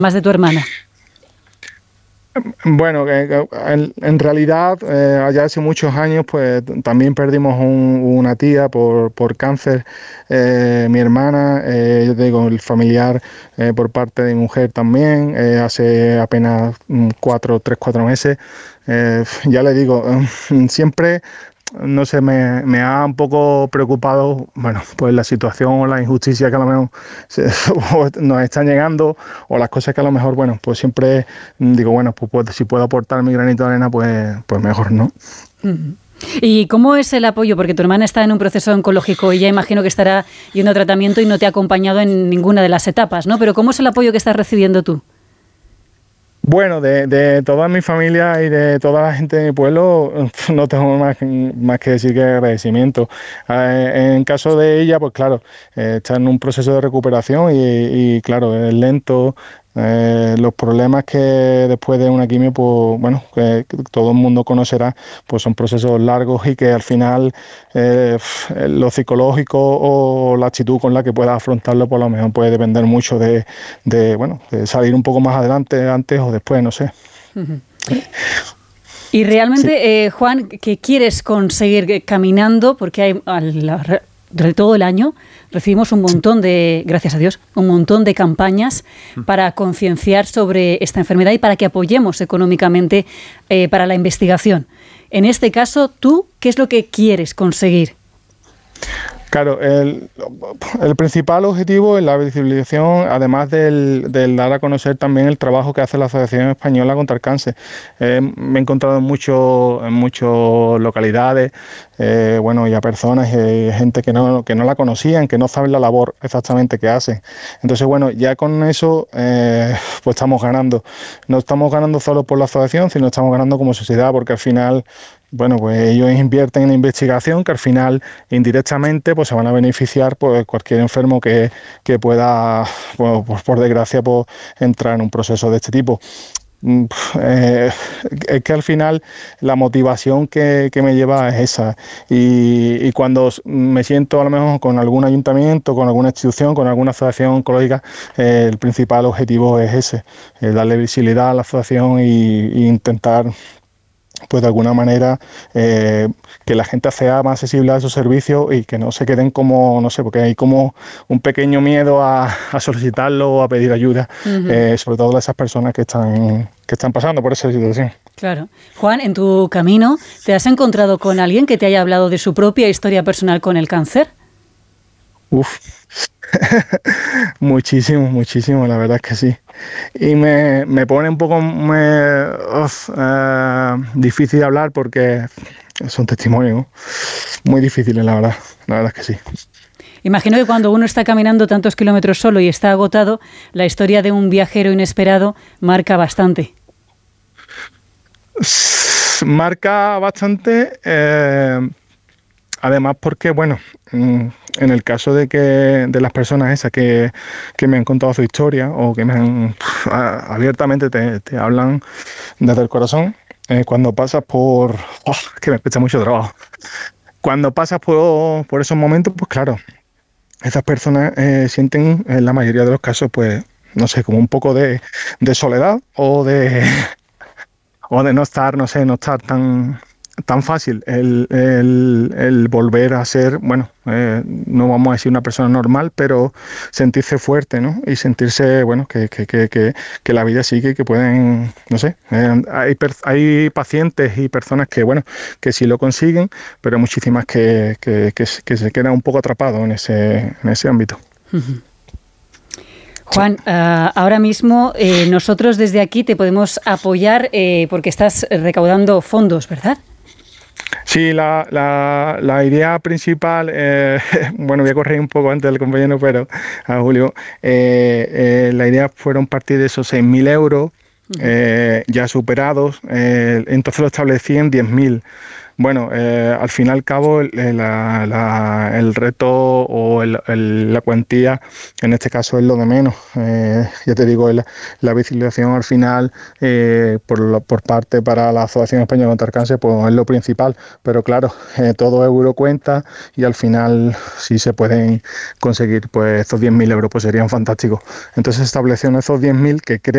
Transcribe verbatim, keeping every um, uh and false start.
más de tu hermana. Bueno, en, en realidad, eh, allá hace muchos años, pues también perdimos un, una tía por, por cáncer. Eh, mi hermana, eh, yo te digo, el familiar eh, por parte de mi mujer también, eh, hace apenas cuatro, tres, cuatro meses. Eh, ya le digo, eh, siempre... No sé, me, me ha un poco preocupado, bueno, pues la situación o la injusticia que a lo mejor se, nos están llegando, o las cosas que a lo mejor, bueno, pues siempre digo, bueno, pues, pues si puedo aportar mi granito de arena, pues, pues mejor, ¿no? Uh-huh. ¿Y cómo es el apoyo? Porque tu hermana está en un proceso oncológico y ya imagino que estará yendo a tratamiento y no te ha acompañado en ninguna de las etapas, ¿no? Pero ¿cómo es el apoyo que estás recibiendo tú? Bueno, de, de toda mi familia y de toda la gente de mi pueblo no tengo más, más que decir que agradecimiento. Eh, en caso de ella, pues claro, eh, está en un proceso de recuperación y, y claro, es lento. Eh, los problemas que después de una quimio, pues bueno, que, que todo el mundo conocerá, pues son procesos largos y que al final eh, lo psicológico o la actitud con la que puedas afrontarlo, por lo mejor puede depender mucho de, de, bueno, de salir un poco más adelante, antes o después, no sé. Uh-huh. Y realmente, sí. eh, Juan, ¿qué quieres conseguir caminando? Porque hay al, durante todo el año recibimos un montón de, gracias a Dios, un montón de campañas para concienciar sobre esta enfermedad y para que apoyemos económicamente eh, para la investigación. En este caso, ¿tú qué es lo que quieres conseguir? Claro, el, el principal objetivo es la visibilización, además del, del dar a conocer también el trabajo que hace la Asociación Española contra el Cáncer. Eh, me he encontrado en muchos en muchas localidades, eh, bueno, y a personas, eh, gente que no, que no la conocían, que no saben la labor exactamente que hacen. Entonces, bueno, ya con eso, eh, pues estamos ganando. No estamos ganando solo por la asociación, sino estamos ganando como sociedad, porque al final... Bueno, pues ellos invierten en investigación que al final indirectamente pues se van a beneficiar pues cualquier enfermo que, que pueda, pues, por, por desgracia, pues entrar en un proceso de este tipo. Eh, es que al final la motivación que, que me lleva es esa y, y cuando me siento a lo mejor con algún ayuntamiento, con alguna institución, con alguna asociación oncológica, eh, el principal objetivo es ese, eh, darle visibilidad a la asociación y, y intentar pues de alguna manera eh, que la gente sea más accesible a esos servicios y que no se queden como, no sé, porque hay como un pequeño miedo a, a solicitarlo o a pedir ayuda, uh-huh. eh, sobre todo a esas personas que están, que están pasando por esa situación. Claro. Juan, en tu camino, ¿te has encontrado con alguien que te haya hablado de su propia historia personal con el cáncer? Uf, muchísimo, muchísimo, la verdad es que sí. Y me, me pone un poco me, uf, uh, difícil de hablar porque son testimonios muy difíciles, la verdad, la verdad es que sí. Imagino que cuando uno está caminando tantos kilómetros solo y está agotado, la historia de un viajero inesperado marca bastante. Marca bastante... Eh, Además porque, bueno, en el caso de que de las personas esas que, que me han contado su historia o que me han abiertamente te, te hablan desde el corazón, eh, cuando pasas por... Oh, que me cuesta mucho trabajo. Cuando pasas por, por esos momentos, pues claro, esas personas eh, sienten en la mayoría de los casos, pues, no sé, como un poco de, de soledad o de, o de no estar, no sé, no estar tan... tan fácil el, el, el volver a ser, bueno, eh, no vamos a decir una persona normal, pero sentirse fuerte, ¿no? Y sentirse, bueno, que, que, que, que, que la vida sigue y que pueden, no sé, eh, hay, hay pacientes y personas que, bueno, que sí lo consiguen, pero hay muchísimas que, que, que, que se quedan un poco atrapados en ese, en ese ámbito. Uh-huh. Juan, uh, ahora mismo eh, nosotros desde aquí te podemos apoyar eh, porque estás recaudando fondos, ¿verdad? Sí, la, la, la idea principal, eh, bueno, voy a correr un poco antes del compañero, pero a Julio, eh, eh, la idea fueron partir de esos seis mil euros eh, ya superados, eh, entonces lo establecí en diez mil. Bueno, eh, al fin y al cabo, el, la, la, el reto o el, el, la cuantía, en este caso, es lo de menos. Eh, ya te digo, el, la visibilización al final, eh, por, lo, por parte para la Asociación Española contra el Cáncer, pues es lo principal. Pero claro, eh, todo euro cuenta y al final, si se pueden conseguir pues estos diez mil euros, pues serían fantásticos. Entonces, establecieron esos diez mil que creo